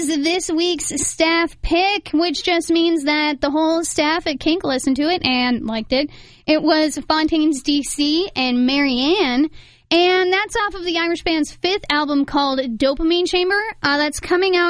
This week's staff pick, which just means that the whole staff at Kink listened to it and liked it. It was Fontaines DC and Marianne, and that's off of the Irish band's 5th album called Dopamine Chamber. That's coming out